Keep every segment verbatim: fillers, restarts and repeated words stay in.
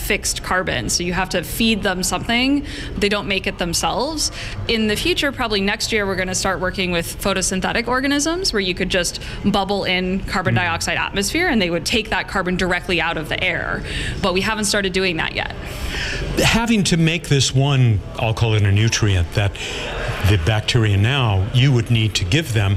fixed carbon. So you have to feed them something. They don't make it themselves. In the future, probably next year, we're going to start working with photosynthetic organisms where you could just bubble in carbon dioxide atmosphere and they would take that carbon directly out of the air. But we haven't started doing that yet. Having to make this one, I'll call it a nutrient, that the bacteria now you would need to give them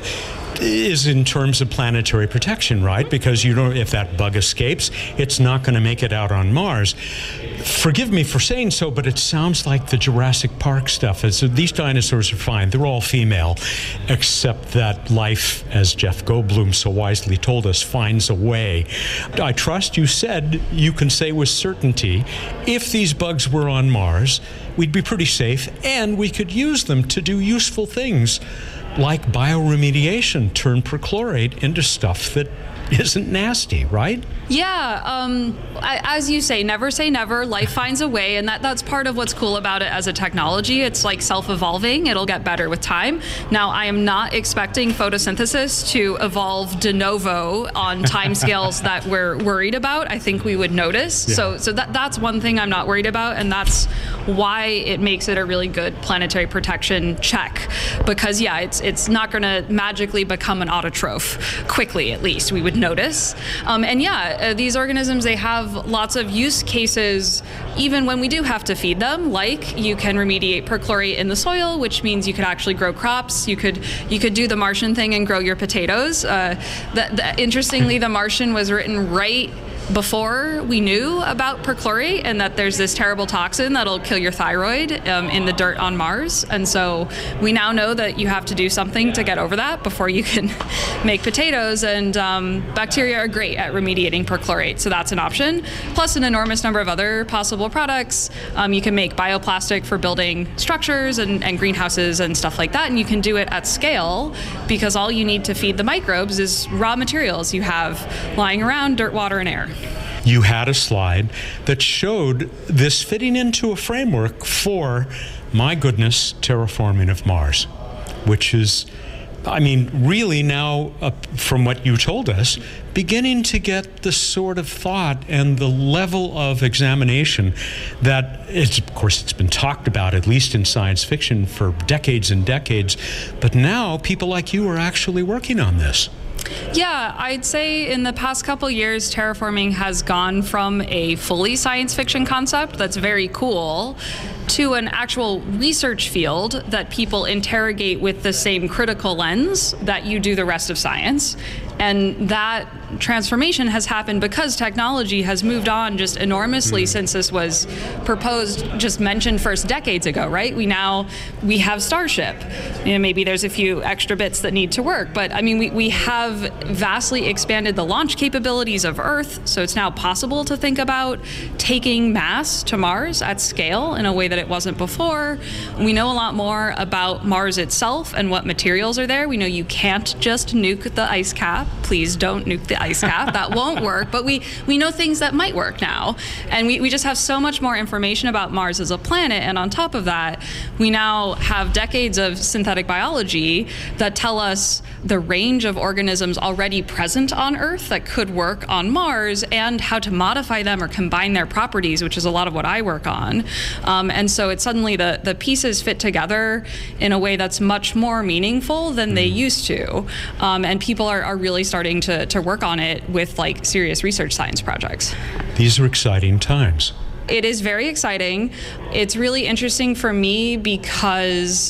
is in terms of planetary protection, right? Because you know, if that bug escapes, it's not going to make it out on Mars. Forgive me for saying so, but it sounds like the Jurassic Park stuff. Is these dinosaurs are fine. They're all female, except that life, as Jeff Goldblum so wisely told us, finds a way. I trust you said you can say with certainty, if these bugs were on Mars, we'd be pretty safe, and we could use them to do useful things like bioremediation, turn perchlorate into stuff that isn't nasty, right? Yeah, um, I, as you say, never say never. Life finds a way, and that, that's part of what's cool about it as a technology. It's like self-evolving. It'll get better with time. Now, I am not expecting photosynthesis to evolve de novo on timescales that we're worried about. I think we would notice. Yeah. So, so that that's one thing I'm not worried about, and that's why it makes it a really good planetary protection check. Because yeah, it's it's not going to magically become an autotroph quickly. At least we would notice. Um, and yeah. Uh, these organisms, they have lots of use cases even when we do have to feed them, like you can remediate perchlorate in the soil, which means you could actually grow crops. You could you could do the Martian thing and grow your potatoes. Uh, the, the, interestingly, The Martian was written right before we knew about perchlorate and that there's this terrible toxin that'll kill your thyroid um, in the dirt on Mars. And so we now know that you have to do something to get over that before you can make potatoes. And um, bacteria are great at remediating perchlorate, so that's an option. Plus an enormous number of other possible products. Um, you can make bioplastic for building structures and, and greenhouses and stuff like that. And you can do it at scale because all you need to feed the microbes is raw materials you have lying around, dirt, water, and air. You had a slide that showed this fitting into a framework for, my goodness, terraforming of Mars, which is, I mean, really now, uh, from what you told us, beginning to get the sort of thought and the level of examination that, it's, of course, it's been talked about, at least in science fiction, for decades and decades, but now people like you are actually working on this. Yeah, I'd say in the past couple years, terraforming has gone from a fully science fiction concept that's very cool to an actual research field that people interrogate with the same critical lens that you do the rest of science. And that transformation has happened because technology has moved on just enormously mm. since this was proposed, just mentioned first decades ago, right? We now, we have Starship. You know, maybe there's a few extra bits that need to work, but I mean, we, we have vastly expanded the launch capabilities of Earth, so it's now possible to think about taking mass to Mars at scale in a way that it wasn't before. We know a lot more about Mars itself and what materials are there. We know you can't just nuke the ice cap. Please don't nuke the ice cap. That won't work. But we, we know things that might work now. And we, we just have so much more information about Mars as a planet. And on top of that, we now have decades of synthetic biology that tell us the range of organisms already present on Earth that could work on Mars and how to modify them or combine their properties, which is a lot of what I work on. Um, and so it's suddenly the, the pieces fit together in a way that's much more meaningful than they used to. Um, and people are, are really starting to, to work on it with like serious research science projects. These are exciting times. It is very exciting. It's really interesting for me because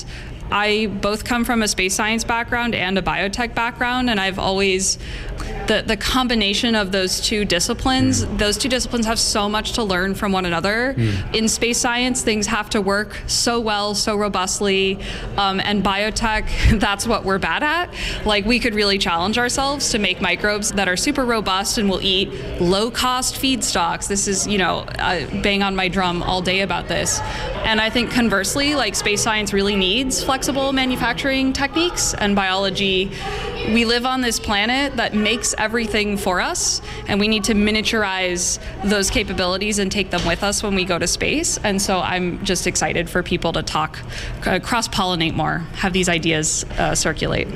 I both come from a space science background and a biotech background, and I've always, the, the combination of those two disciplines, mm. those two disciplines have so much to learn from one another. Mm. In space science, things have to work so well, so robustly, um, and biotech, that's what we're bad at. Like, we could really challenge ourselves to make microbes that are super robust and will eat low-cost feedstocks. This is, you know, uh, bang on my drum all day about this. And I think conversely, like, space science really needs flexible manufacturing techniques and biology. We live on this planet that makes everything for us, and we need to miniaturize those capabilities and take them with us when we go to space. And so I'm just excited for people to talk, uh, cross-pollinate more, have these ideas uh, circulate.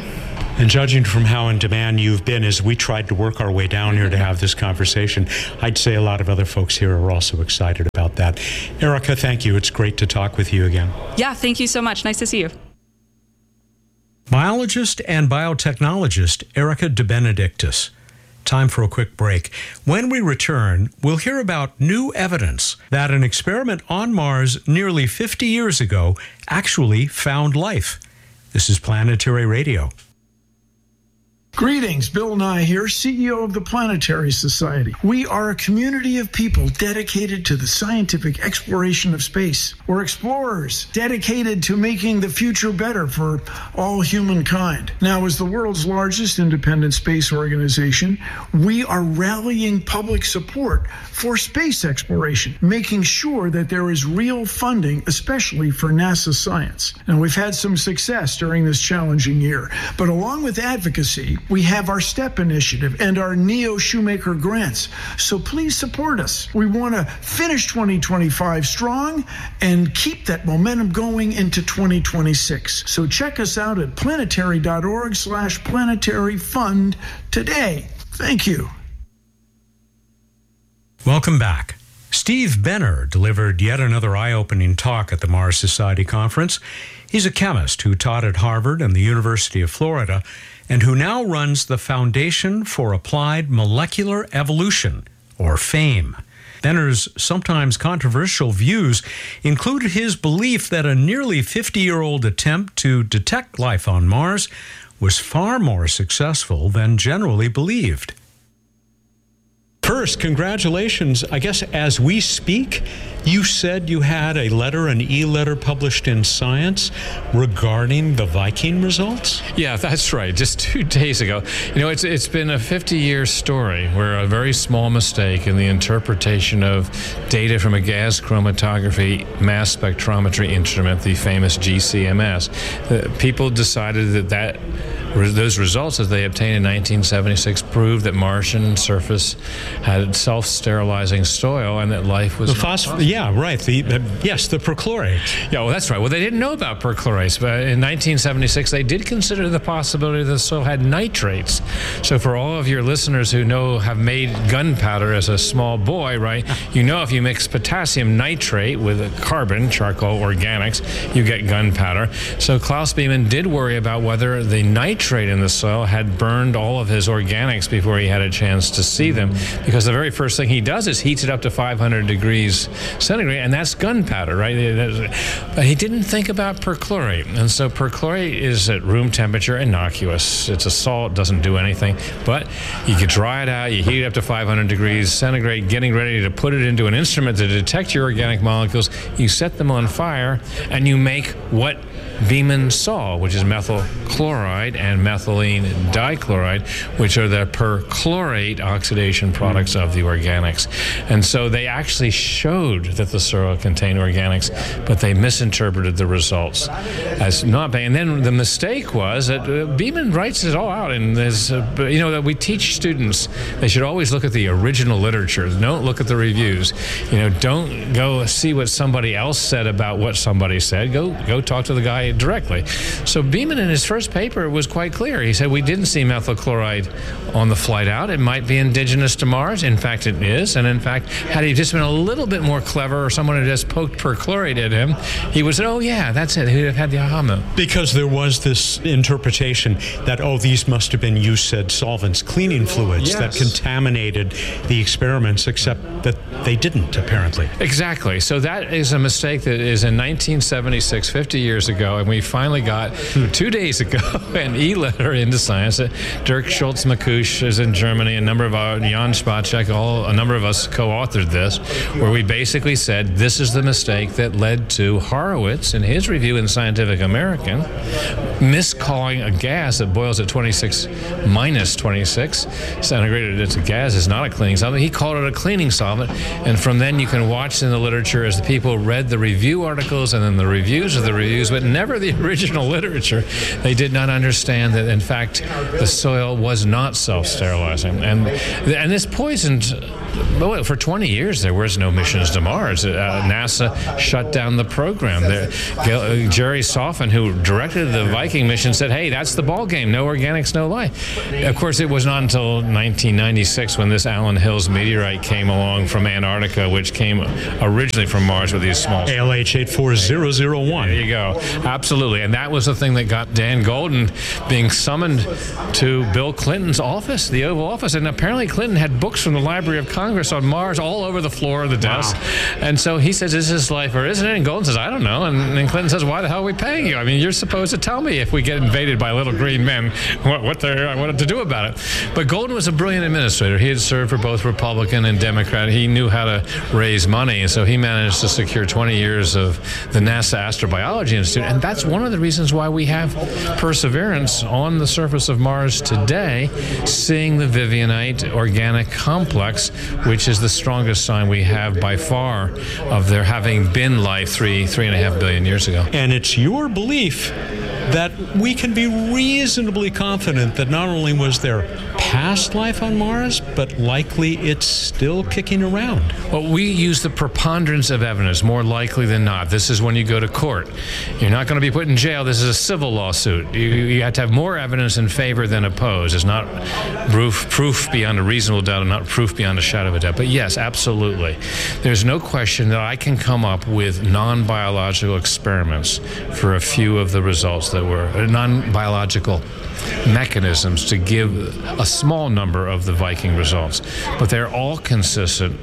And judging from how in demand you've been as we tried to work our way down here to have this conversation, I'd say a lot of other folks here are also excited about that. Erica, thank you. It's great to talk with you again. Yeah, thank you so much. Nice to see you. Biologist and biotechnologist Erica DeBenedictis. Time for a quick break. When we return, we'll hear about new evidence that an experiment on Mars nearly fifty years ago actually found life. This is Planetary Radio. Greetings, Bill Nye here, C E O of the Planetary Society. We are a community of people dedicated to the scientific exploration of space. We're explorers dedicated to making the future better for all humankind. Now, as the world's largest independent space organization, we are rallying public support for space exploration, making sure that there is real funding, especially for NASA science. And we've had some success during this challenging year. But along with advocacy, we have our STEP initiative and our Neo Shoemaker grants. So please support us. We want to finish twenty twenty-five strong and keep that momentum going into twenty twenty-six. So check us out at planetary.org slash planetary fund today. Thank you. Welcome back. Steve Benner delivered yet another eye-opening talk at the Mars Society Conference. He's a chemist who taught at Harvard and the University of Florida and who now runs the Foundation for Applied Molecular Evolution, or FAME. Benner's sometimes controversial views included his belief that a nearly fifty-year-old attempt to detect life on Mars was far more successful than generally believed. First, congratulations. I guess as we speak, you said you had a letter, an e-letter published in Science regarding the Viking results? Yeah, that's right. Just two days ago. You know, it's it's been a fifty-year story where a very small mistake in the interpretation of data from a gas chromatography mass spectrometry instrument, the famous G C M S, uh, people decided that that those results, as they obtained in nineteen seventy-six, proved that Martian surface had self-sterilizing soil and that life was... The phosphor- yeah, right. The, uh, yes, the perchlorates. Yeah, well, that's right. Well, they didn't know about perchlorates, but in nineteen seventy-six, they did consider the possibility that the soil had nitrates. So for all of your listeners who know, have made gunpowder as a small boy, right, you know if you mix potassium nitrate with carbon, charcoal organics, you get gunpowder. So Klaus Biemann did worry about whether the nitrate nitrate in the soil had burned all of his organics before he had a chance to see them, because the very first thing he does is heats it up to five hundred degrees centigrade, and that's gunpowder, right? But he didn't think about perchlorate, and so perchlorate is at room temperature innocuous. It's a salt, doesn't do anything, but you can dry it out, you heat it up to five hundred degrees centigrade, getting ready to put it into an instrument to detect your organic molecules. You set them on fire, and you make what Biemann saw, which is methyl chloride and methylene dichloride, which are the perchlorate oxidation products of the organics. And so they actually showed that the soil contained organics, but they misinterpreted the results as not being. And then the mistake was that uh, Biemann writes it all out in this, uh, you know, that we teach students they should always look at the original literature. Don't look at the reviews. You know, don't go see what somebody else said about what somebody said. Go, go talk to the guy directly. So Biemann in his first paper was quite clear. He said, we didn't see methyl chloride on the flight out. It might be indigenous to Mars. In fact, it is. And in fact, had he just been a little bit more clever, or someone had just poked perchlorate at him, he would say, oh yeah, that's it. He would have had the aha moment. Because there was this interpretation that, oh, these must have been, you said, solvents, cleaning fluids yes. that contaminated the experiments, except that they didn't, apparently. Exactly. So that is a mistake that is in nineteen seventy-six, fifty years ago, and we finally got, two days ago, an e-letter into Science. Dirk Schultz-Makusch is in Germany, a number of our, Jan Spacek, all, a number of us co-authored this, where we basically said this is the mistake that led to Horowitz, in his review in Scientific American, miscalling a gas that boils at twenty-six, minus twenty-six centigrade. It's a gas, it's not a cleaning solvent. He called it a cleaning solvent, and from then you can watch in the literature as the people read the review articles and then the reviews of the reviews, but never the original literature. They did not understand that, in fact, the soil was not self-sterilizing. And, and this poisoned well, for twenty years, there was no missions to Mars. Uh, NASA shut down the program. There, uh, Jerry Soffen, who directed the Viking mission, said, hey, that's the ball game. No organics, no life. Of course, it was not until nineteen ninety-six when this Allen Hills meteorite came along from Antarctica, which came originally from Mars with these small... A L H eight four zero zero one. There you go. Absolutely. And that was the thing that got Dan Goldin being summoned to Bill Clinton's office, the Oval Office. And apparently Clinton had books from the Library of Congress on Mars all over the floor of the desk. Wow. And so he says, is this life or isn't it? And Goldin says, I don't know. And then Clinton says, why the hell are we paying you? I mean, you're supposed to tell me if we get invaded by little green men what, what they're what to do about it. But Goldin was a brilliant administrator. He had served for both Republican and Democrat. He knew how to raise money. And so he managed to secure twenty years of the NASA Astrobiology Institute. And that's one of the reasons why we have Perseverance on the surface of Mars today, seeing the Vivianite organic complex, which is the strongest sign we have by far of there having been life three, three and a half billion years ago. And it's your belief that we can be reasonably confident that not only was there past life on Mars, but likely it's still kicking around. Well, we use the preponderance of evidence, more likely than not. This is when you go to court. You're not going to be put in jail. This is a civil lawsuit. You, you have to have more evidence in favor than opposed. It's not proof, proof beyond a reasonable doubt and not proof beyond a shadow of a doubt. But yes, absolutely. There's no question that I can come up with non-biological experiments for a few of the results that were non-biological mechanisms to give a small number of the Viking results. But they're all consistent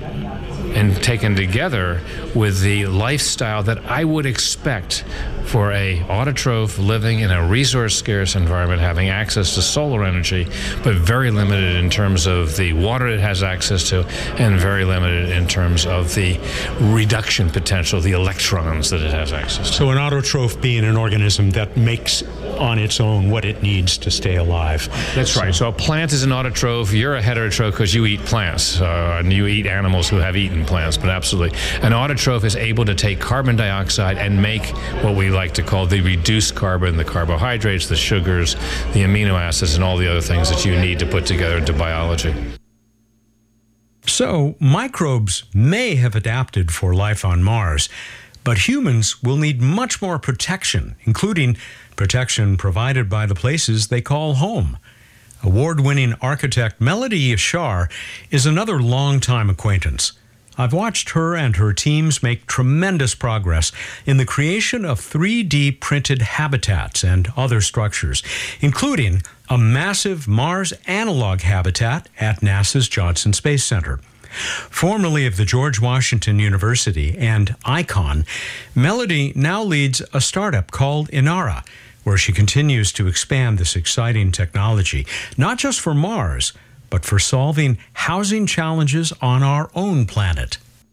and taken together with the lifestyle that I would expect for a autotroph living in a resource-scarce environment, having access to solar energy, but very limited in terms of the water it has access to, and very limited in terms of the reduction potential, the electrons that it has access to. So an autotroph being an organism that makes on its own what it needs to stay alive. That's so. Right. So a plant is an autotroph. You're a heterotroph because you eat plants, uh, and you eat animals who have eaten plants, but absolutely. An autotroph is able to take carbon dioxide and make what we like to call the reduced carbon, the carbohydrates, the sugars, the amino acids, and all the other things that you need to put together into biology. So, microbes may have adapted for life on Mars, but humans will need much more protection, including protection provided by the places they call home. Award-winning architect Melody Yashar is another longtime acquaintance. I've watched her and her teams make tremendous progress in the creation of three D printed habitats and other structures, including a massive Mars analog habitat at NASA's Johnson Space Center. Formerly of the George Washington University and ICON, Melody now leads a startup called Inara, where she continues to expand this exciting technology, not just for Mars, but for solving housing challenges on our own planet.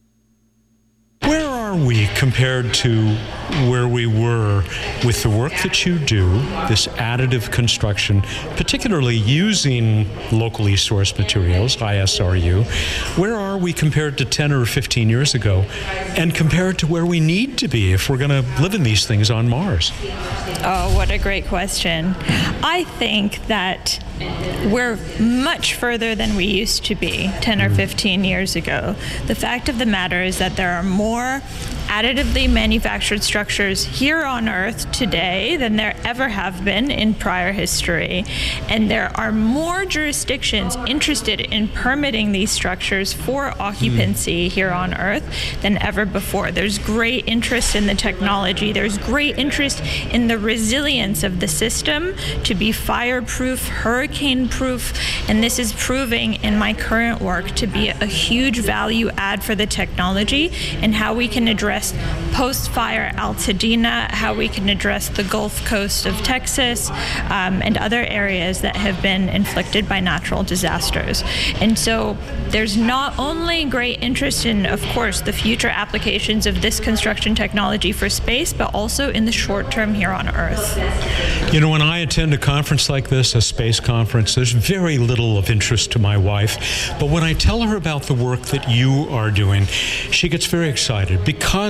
Where are we compared to where we were with the work that you do, this additive construction, particularly using locally sourced materials, I S R U? Where are we compared to ten or fifteen years ago, and compared to where we need to be if we're going to live in these things on Mars? Oh, what a great question. I think that we're much further than we used to be ten or fifteen years ago. The fact of the matter is that there are more additively manufactured structures here on Earth today than there ever have been in prior history. And there are more jurisdictions interested in permitting these structures for occupancy mm. here on Earth than ever before. There's great interest in the technology. There's great interest in the resilience of the system to be fireproof, hurricane-proof, and this is proving in my current work to be a huge value add for the technology and how we can address post-fire Altadena, how we can address the Gulf Coast of Texas, um, and other areas that have been inflicted by natural disasters. And so there's not only great interest in, of course, the future applications of this construction technology for space, but also in the short term here on Earth. You know, when I attend a conference like this, a space conference, there's very little of interest to my wife. But when I tell her about the work that you are doing, she gets very excited because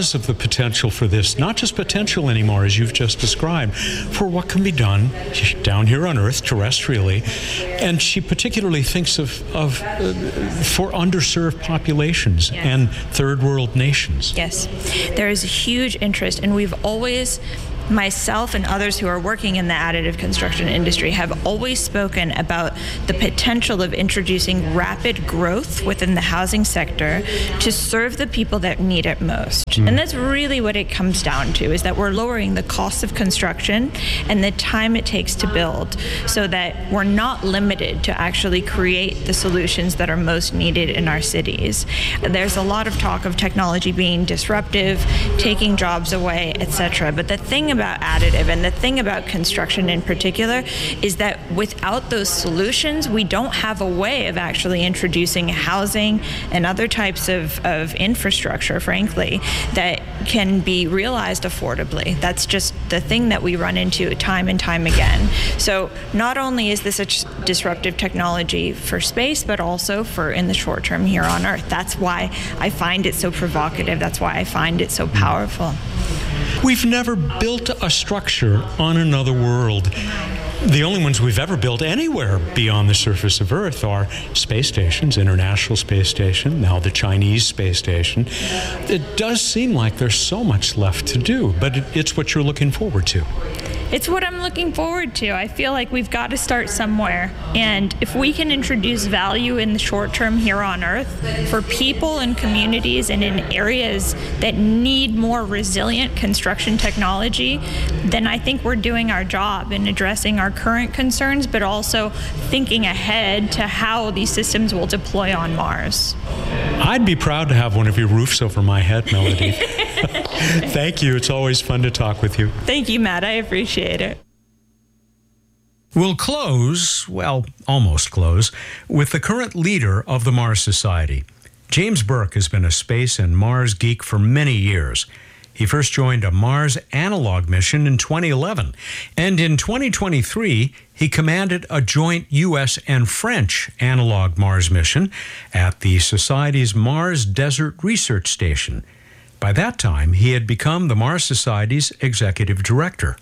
because of the potential for this, not just potential anymore, as you've just described, for what can be done down here on Earth, terrestrially. And she particularly thinks of, of uh, for underserved populations yes. and third world nations. Yes, there is a huge interest, and we've always, myself and others who are working in the additive construction industry have always spoken about the potential of introducing rapid growth within the housing sector to serve the people that need it most. Mm. And that's really what it comes down to, is that we're lowering the cost of construction and the time it takes to build so that we're not limited to actually create the solutions that are most needed in our cities. There's a lot of talk of technology being disruptive, taking jobs away, et cetera. But the thing about additive and the thing about construction in particular is that without those solutions, we don't have a way of actually introducing housing and other types of, of infrastructure, frankly, that can be realized affordably. That's just the thing that we run into time and time again. So not only is this a disruptive technology for space, but also for in the short term here on Earth. That's why I find it so provocative. That's why I find it so powerful. We've never built a structure on another world. The only ones we've ever built anywhere beyond the surface of Earth are space stations, International Space Station, now the Chinese space station. It does seem like there's so much left to do, but it's what you're looking forward to. It's what I'm looking forward to. I feel like we've got to start somewhere. And if we can introduce value in the short term here on Earth for people and communities and in areas that need more resilient construction technology, then I think we're doing our job in addressing our current concerns, but also thinking ahead to how these systems will deploy on Mars. I'd be proud to have one of your roofs over my head, Melody. Thank you. It's always fun to talk with you. Thank you, Matt. I appreciate it. We'll close, well, almost close, with the current leader of the Mars Society. James Burke has been a space and Mars geek for many years. He first joined a Mars analog mission in twenty eleven, and in twenty twenty-three, he commanded a joint U S and French analog Mars mission at the Society's Mars Desert Research Station. By that time, he had become the Mars Society's executive director.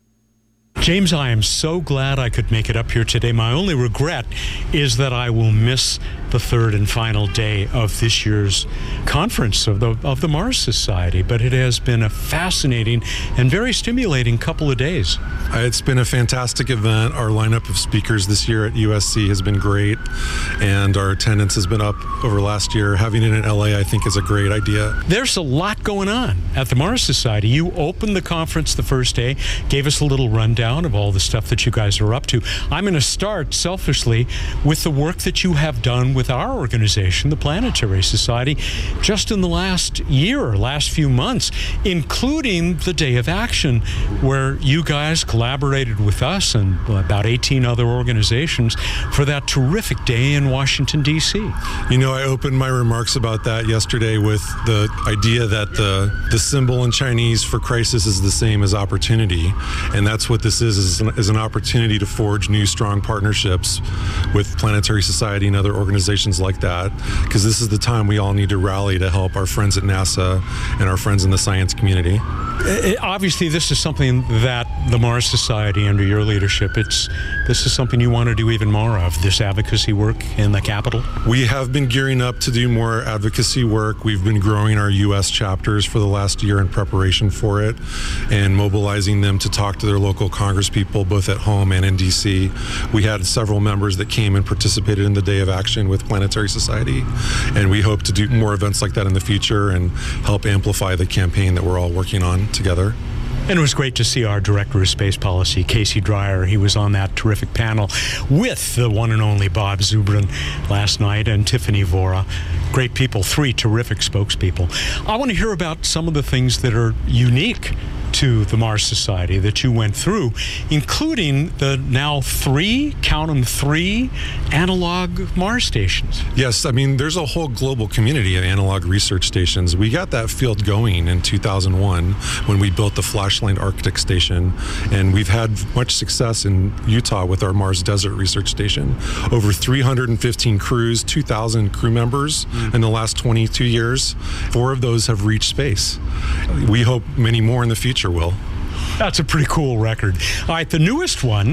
James, I am so glad I could make it up here today. My only regret is that I will miss the third and final day of this year's conference of the of the Mars Society, but it has been a fascinating and very stimulating couple of days. It's been a fantastic event. Our lineup of speakers this year at U S C has been great, and our attendance has been up over last year. Having it in L A, I think, is a great idea. There's a lot going on at the Mars Society. You opened the conference the first day, gave us a little rundown of all the stuff that you guys are up to. I'm going to start selfishly with the work that you have done with our organization, the Planetary Society, just in the last year, last few months, including the Day of Action, where you guys collaborated with us and about eighteen other organizations for that terrific day in Washington, D C. You know, I opened my remarks about that yesterday with the idea that the, the symbol in Chinese for crisis is the same as opportunity, and that's what this is, is an, is an opportunity to forge new, strong partnerships with Planetary Society and other organizations like that, because this is the time we all need to rally to help our friends at NASA and our friends in the science community. It, obviously, this is something that the Mars Society, under your leadership, it's this is something you want to do even more of, this advocacy work in the Capitol? We have been gearing up to do more advocacy work. We've been growing our U S chapters for the last year in preparation for it and mobilizing them to talk to their local congresspeople, both at home and in D C. We had several members that came and participated in the Day of Action with Planetary Society, and we hope to do more events like that in the future and help amplify the campaign that we're all working on together. And it was great to see our Director of Space Policy, Casey Dreyer. He was on that terrific panel with the one and only Bob Zubrin last night and Tiffany Vora. Great people, three terrific spokespeople. I want to hear about some of the things that are unique to the Mars Society that you went through, including the now three, count them three, analog Mars stations. Yes, I mean, there's a whole global community of analog research stations. We got that field going in two thousand one when we built the Flashlight Arctic station, and we've had much success in Utah with our Mars Desert Research Station. Over three hundred fifteen crews, two thousand crew members mm. in the last twenty-two years. Four of those have reached space. We hope many more in the future will. That's a pretty cool record. All right, the newest one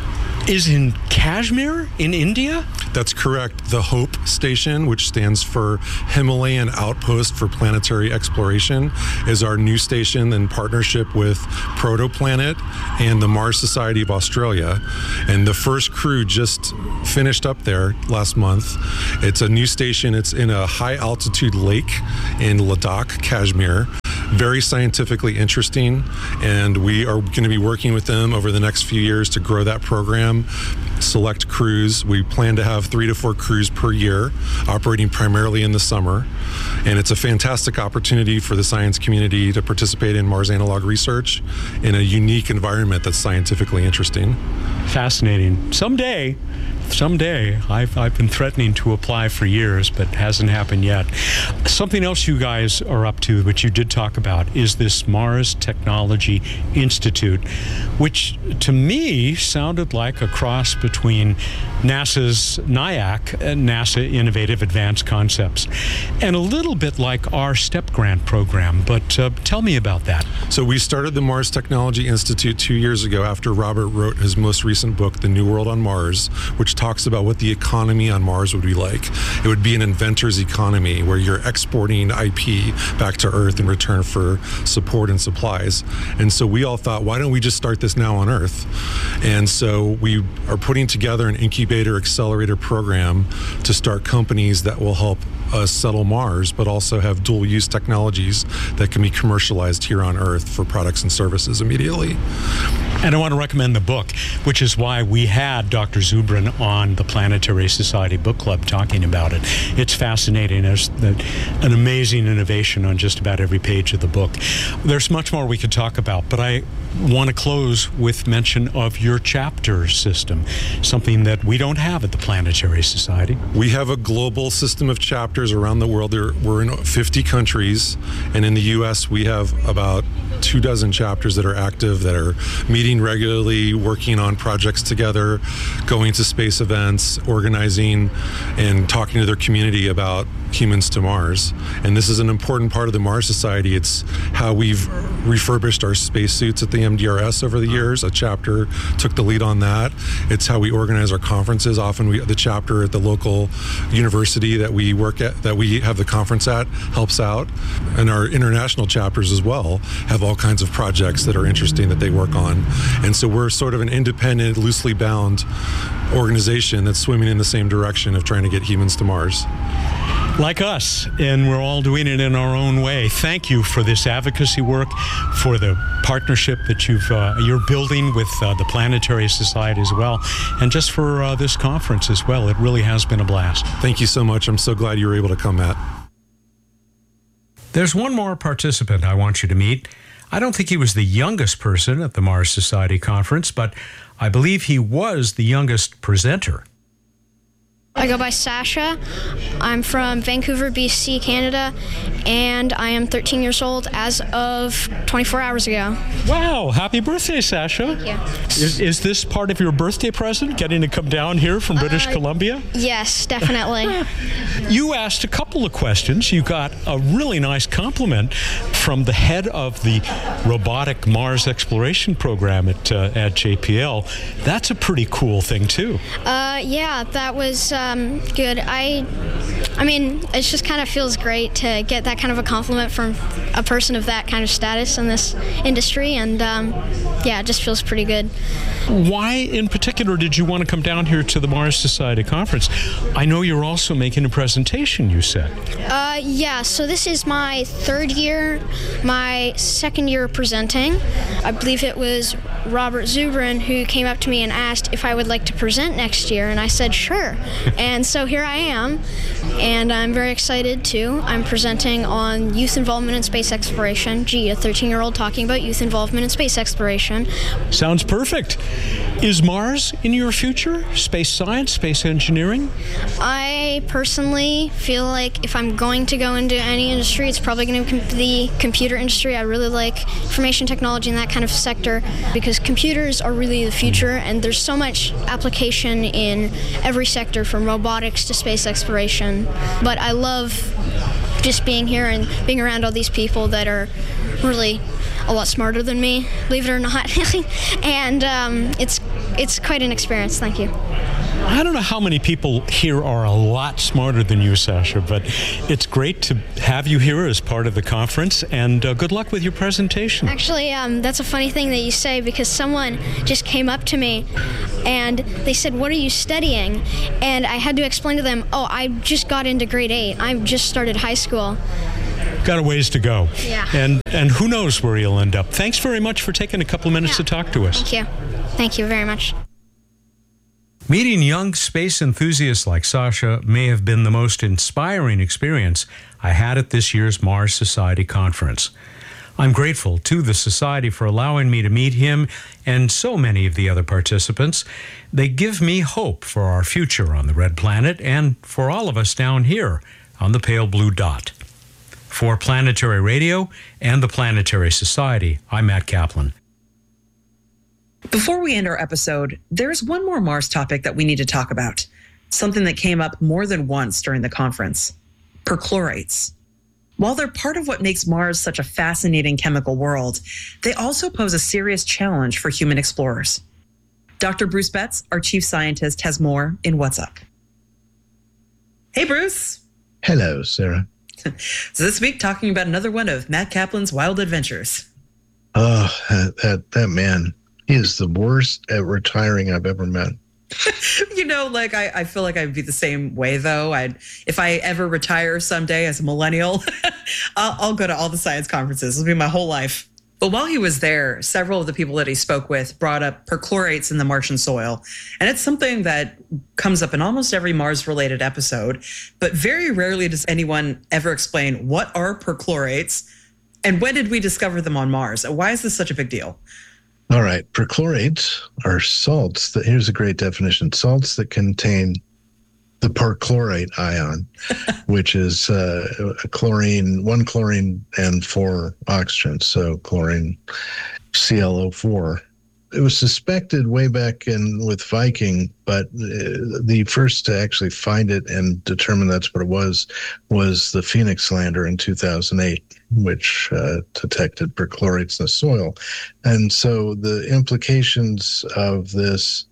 is in Kashmir in India? That's correct. The HOPE station, which stands for Himalayan Outpost for Planetary Exploration, is our new station in partnership with Protoplanet and the Mars Society of Australia. And the first crew just finished up there last month. It's a new station. It's in a high altitude lake in Ladakh, Kashmir. Very scientifically interesting, and we are going to be working with them over the next few years to grow that program, select crews. We plan to have three to four crews per year, operating primarily in the summer, and it's a fantastic opportunity for the science community to participate in Mars analog research in a unique environment that's scientifically interesting. Fascinating. Someday, someday, I've, I've been threatening to apply for years, but it hasn't happened yet. Something else you guys are up to, which you did talk about, is this Mars Technology Institute, which to me sounded like a cross between NASA's NIAC, NASA Innovative Advanced Concepts, and a little bit like our STEP grant program. But uh, tell me about that. So we started the Mars Technology Institute two years ago after Robert wrote his most recent book, The New World on Mars, which talks about what the economy on Mars would be like. It would be an inventor's economy where you're exporting I P back to Earth in return for support and supplies. And so we all thought, why don't we just start this now on Earth? And so we are putting together an incubator accelerator program to start companies that will help us settle Mars, but also have dual use technologies that can be commercialized here on Earth for products and services immediately. And I want to recommend the book, which is why we had Doctor Zubrin on the Planetary Society Book Club talking about it. It's fascinating. There's an amazing innovation on just about every page of the book. There's much more we could talk about, but I want to close with mention of your chapter system, something that we don't have at the Planetary Society. We have a global system of chapters around the world. We're in fifty countries, and in the U S we have about two dozen chapters that are active, that are meeting regularly, working on projects together, going to space events, organizing and talking to their community about humans to Mars. And this is an important part of the Mars Society. It's how we've refurbished our spacesuits at the M D R S over the years. A chapter took the lead on that. It's how we organize our conferences. Often we, the chapter at the local university that we work at, that we have the conference at, helps out. And our international chapters as well have all kinds of projects that are interesting that they work on. And so we're sort of an independent, loosely bound organization that's swimming in the same direction of trying to get humans to Mars. Like us, and we're all doing it in our own way. Thank you for this advocacy work, for the partnership that you've uh, you're building with uh, the Planetary Society as well, and just for uh, this conference as well. It really has been a blast. Thank you so much. I'm so glad you were able to come, Matt. There's one more participant I want you to meet. I don't think he was the youngest person at the Mars Society conference, but I believe he was the youngest presenter. I go by Sasha. I'm from Vancouver, B C, Canada, and I am thirteen years old as of twenty-four hours ago. Wow, happy birthday, Sasha. Thank you. Is, is this part of your birthday present, getting to come down here from British uh, Columbia? Yes, definitely. You asked a couple of questions. You got a really nice compliment from the head of the Robotic Mars Exploration Program at, uh, at J P L. That's a pretty cool thing, too. Uh, yeah, that was... Uh, Um, good. I, I mean, it just kind of feels great to get that kind of a compliment from a person of that kind of status in this industry, and um, yeah, it just feels pretty good. Why, in particular, did you want to come down here to the Mars Society conference? I know you're also making a presentation, you said. Uh, yeah, so this is my third year, my second year presenting. I believe it was Robert Zubrin who came up to me and asked if I would like to present next year, and I said sure. And so here I am. and I'm very excited too. I'm presenting on youth involvement in space exploration. Gee, a thirteen-year-old talking about youth involvement in space exploration. Sounds perfect. Is Mars in your future? Space science, space engineering? I personally feel like if I'm going to go into any industry, it's probably going to be the computer industry. I really like information technology and that kind of sector because computers are really the future, and there's so much application in every sector from robotics to space exploration. But I love just being here and being around all these people that are really a lot smarter than me, believe it or not. and um, it's it's quite an experience. Thank you. I don't know how many people here are a lot smarter than you, Sasha, but it's great to have you here as part of the conference, and uh, good luck with your presentation. Actually, um, that's a funny thing that you say, because someone just came up to me and they said, "What are you studying?" And I had to explain to them, "Oh, I just got into grade eight. I just started high school." Got a ways to go. Yeah. And and who knows where you'll end up. Thanks very much for taking a couple of minutes Yeah. to talk to us. Thank you. Thank you very much. Meeting young space enthusiasts like Sasha may have been the most inspiring experience I had at this year's Mars Society conference. I'm grateful to the Society for allowing me to meet him and so many of the other participants. They give me hope for our future on the Red Planet and for all of us down here on the pale blue dot. For Planetary Radio and the Planetary Society, I'm Matt Kaplan. Before we end our episode, there's one more Mars topic that we need to talk about, something that came up more than once during the conference: perchlorates. While they're part of what makes Mars such a fascinating chemical world, they also pose a serious challenge for human explorers. Doctor Bruce Betts, our chief scientist, has more in What's Up. Hey, Bruce. Hello, Sarah. So this week, talking about another one of Matt Kaplan's wild adventures. Oh, that, that, that man. He is the worst at retiring I've ever met. You know, like, I, I feel like I'd be the same way, though. I'd If I ever retire someday as a millennial, I'll, I'll go to all the science conferences. It'll be my whole life. But while he was there, several of the people that he spoke with brought up perchlorates in the Martian soil. And it's something that comes up in almost every Mars-related episode. But very rarely does anyone ever explain, what are perchlorates and when did we discover them on Mars? Why is this such a big deal? All right. Perchlorates are salts that, here's a great definition, salts that contain the perchlorate ion, which is uh, a chlorine, one chlorine and four oxygen. So chlorine, C l O four. It was suspected way back in with Viking, but uh, the first to actually find it and determine that's what it was was the Phoenix lander in two thousand eight, which uh, detected perchlorates in the soil. And so the implications of this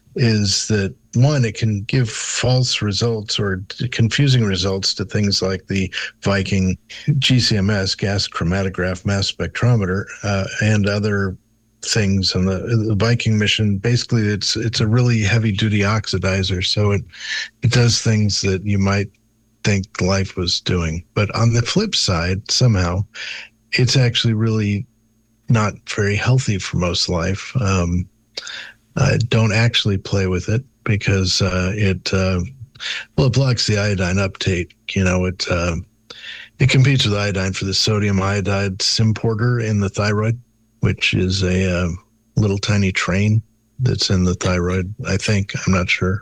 is that, one, it can give false results or confusing results to things like the Viking G C M S, gas chromatograph mass spectrometer, uh, and other things on the, the Viking mission. Basically, it's it's a really heavy-duty oxidizer, so it it does things that you might think life was doing. But on the flip side, somehow, it's actually really not very healthy for most life. Um, uh, don't actually play with it because uh, it uh, well, it blocks the iodine uptake. You know, it uh, it competes with iodine for the sodium iodide symporter in the thyroid, which is a uh, little tiny train that's in the thyroid, I think. I'm not sure.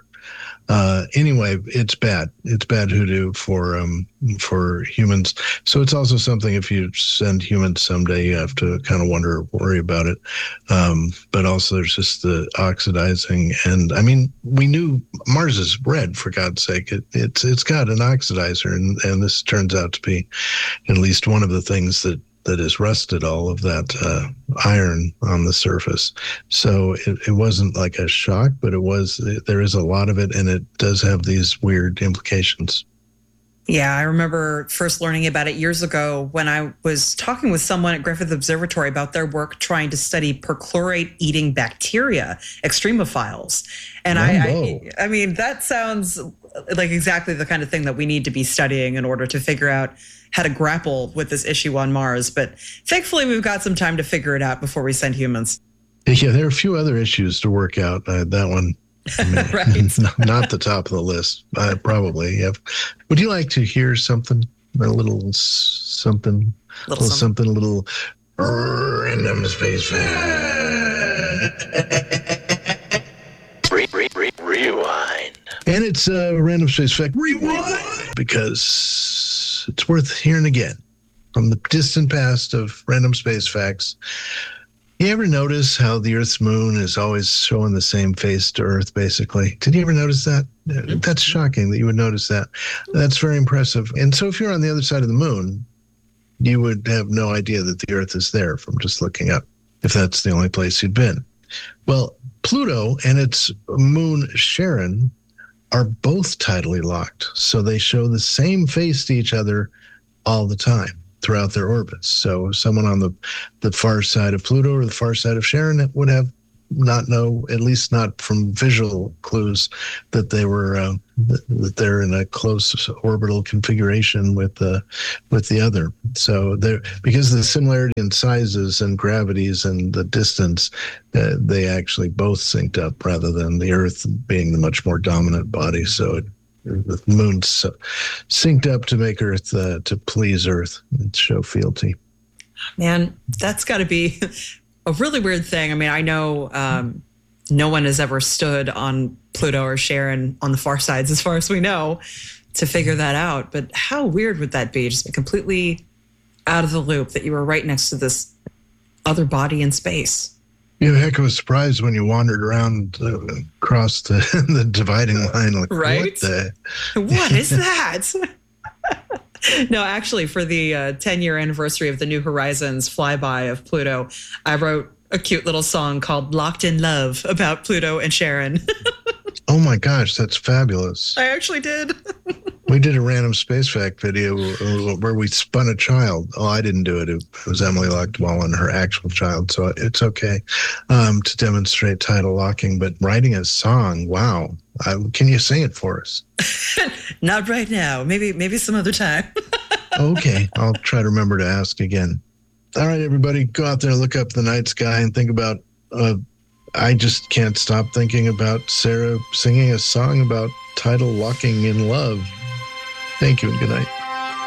Uh, anyway, it's bad. It's bad hoodoo for um, for humans. So it's also something, if you send humans someday, you have to kind of wonder, worry about it. Um, but also there's just the oxidizing. And I mean, we knew Mars is red, for God's sake. It, it's It's got an oxidizer, and, and this turns out to be at least one of the things that that has rusted all of that uh, iron on the surface. So it, it wasn't like a shock, but it was, there is a lot of it, and it does have these weird implications. Yeah, I remember first learning about it years ago when I was talking with someone at Griffith Observatory about their work trying to study perchlorate-eating bacteria, extremophiles. And I, I, I mean, that sounds like exactly the kind of thing that we need to be studying in order to figure out how to grapple with this issue on Mars. But thankfully, we've got some time to figure it out before we send humans. Yeah, there are a few other issues to work out. Uh, that one I mean, Right. not, not the top of the list, uh, probably. Yeah. Would you like to hear something? A little s- something, Little little something. something, a little random space fact. Re- re- re- rewind. And it's a random space fact rewind because it's worth hearing again from the distant past of random space facts. You ever notice how the Earth's moon is always showing the same face to Earth, basically? Did you ever notice that? That's shocking that you would notice that. That's very impressive. And so if you're on the other side of the moon, you would have no idea that the Earth is there from just looking up, if that's the only place you'd been. Well, Pluto and its moon Charon are both tidally locked, so they show the same face to each other all the time throughout their orbits. So someone on the, the far side of Pluto or the far side of Charon would have not know, at least not from visual clues, that they were uh, that they're in a close orbital configuration with the with the other. So they're, because of the similarity in sizes and gravities and the distance, uh, they actually both synced up rather than the Earth being the much more dominant body. So it, the moon's synced up to make Earth uh, to please Earth and show fealty. Man, that's got to be a really weird thing. I mean, I know um, no one has ever stood on Pluto or Charon on the far sides, as far as we know, to figure that out. But how weird would that be? Just be completely out of the loop that you were right next to this other body in space. You know, heck of a surprise when you wandered around uh, across the, the dividing line. Like, Right? What the? What is that? No, actually, for the uh, ten-year anniversary of the New Horizons flyby of Pluto, I wrote a cute little song called Locked in Love about Pluto and Charon. Oh my gosh, that's fabulous. I actually did. We did a random space fact video where we spun a child. Oh, I didn't do it. It was Emily Lochtwall and her actual child, so it's okay um, to demonstrate tidal locking. But writing a song, wow. Uh, can you sing it for us? Not right now. Maybe maybe some other time. Okay, I'll try to remember to ask again. All right, everybody, go out there and look up the night sky and think about, uh, I just can't stop thinking about Sarah singing a song about tidal locking in love. Thank you and good night.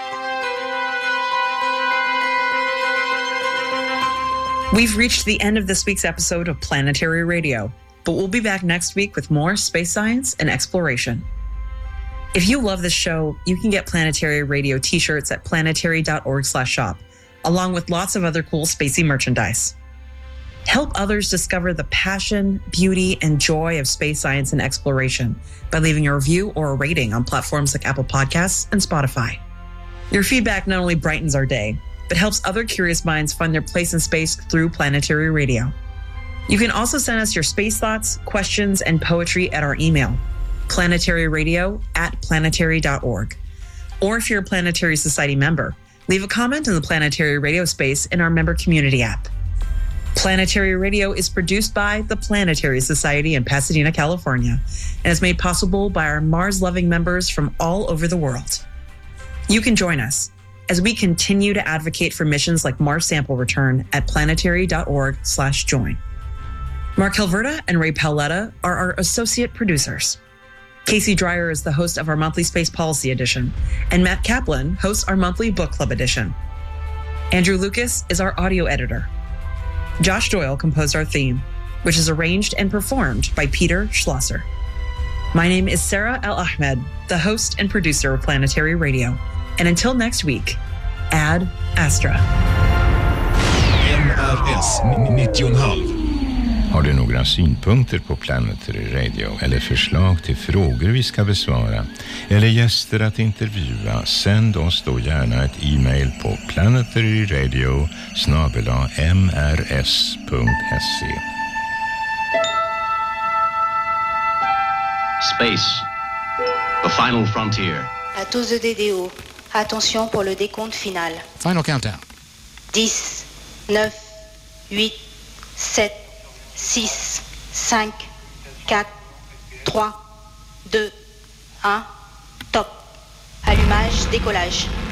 We've reached the end of this week's episode of Planetary Radio, but we'll be back next week with more space science and exploration. If you love this show, you can get Planetary Radio t-shirts at planetary.org slash shop, along with lots of other cool spacey merchandise. Help others discover the passion, beauty, and joy of space science and exploration by leaving a review or a rating on platforms like Apple Podcasts and Spotify. Your feedback not only brightens our day, but helps other curious minds find their place in space through Planetary Radio. You can also send us your space thoughts, questions, and poetry at our email, planetaryradio at planetary dot org. Or if you're a Planetary Society member, leave a comment in the Planetary Radio space in our member community app. Planetary Radio is produced by the Planetary Society in Pasadena, California, and is made possible by our Mars-loving members from all over the world. You can join us as we continue to advocate for missions like Mars sample return at planetary.org slash join. Mark Hilverda and Ray Paoletta are our associate producers. Casey Dreyer is the host of our monthly Space Policy Edition, and Matt Kaplan hosts our monthly Book Club Edition. Andrew Lucas is our audio editor. Josh Doyle composed our theme, which is arranged and performed by Peter Schlosser. My name is Sarah El-Ahmed, the host and producer of Planetary Radio. And until next week, Ad Astra. M R S nittio komma fem. Har du några synpunkter på Planetary Radio eller förslag till frågor vi ska besvara eller gäster att intervjua, sänd oss då gärna ett e-mail på planetaryradio snabel-a m r s punkt s e. Space, the final frontier. À tous de D D O, attention pour le décompte final. Final countdown. dix, neuf, huit, sept, six, cinq, quatre, trois, deux, un, top. Allumage, décollage.